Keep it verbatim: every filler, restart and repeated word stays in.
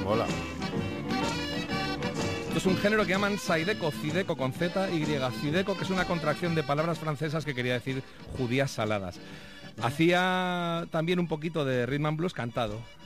Mola. Esto es un género que llaman Zydeco, Zydeco con Z, Y, Zydeco, que es una contracción de palabras francesas que quería decir judías saladas. Hacía también un poquito de rhythm and blues cantado.